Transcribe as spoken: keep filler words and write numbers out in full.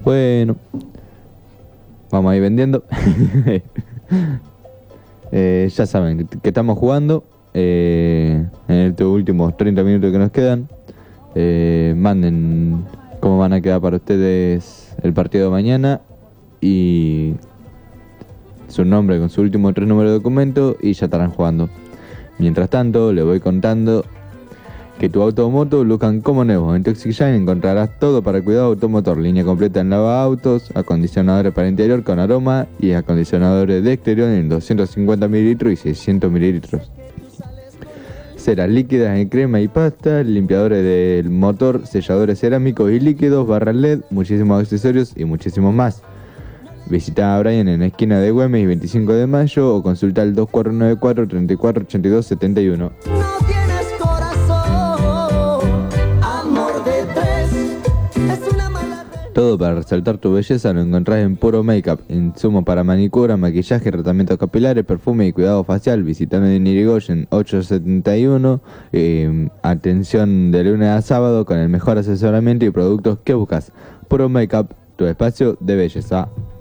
Bueno, vamos a ir vendiendo. Eh, ya saben que, que estamos jugando eh, en estos últimos treinta minutos que nos quedan. Eh, manden cómo van a quedar para ustedes el partido de mañana y su nombre con su último tres números de documento y ya estarán jugando. Mientras tanto, les voy contando que tu auto o moto luzcan como nuevo. En Toxic Shine encontrarás todo para el cuidado automotor, línea completa en lavautos, acondicionadores para interior con aroma y acondicionadores de exterior en doscientos cincuenta mililitros y seiscientos mililitros. Ceras líquidas en crema y pasta, limpiadores del motor, selladores cerámicos y líquidos, barras L E D, muchísimos accesorios y muchísimos más. Visita a Brian en la esquina de Güemes y veinticinco de mayo o consulta el dos cuatro nueve cuatro, treinta y cuatro ochenta y dos setenta y uno. No tienes corazón, amor de tres, es una mala re- Todo para resaltar tu belleza lo encontrás en Puro Makeup, insumos para manicura, maquillaje, tratamientos capilares, perfume y cuidado facial. Visítame en Irigoyen ochocientos setenta y uno. Eh, atención de lunes a sábado con el mejor asesoramiento y productos que buscas. Puro Makeup, tu espacio de belleza.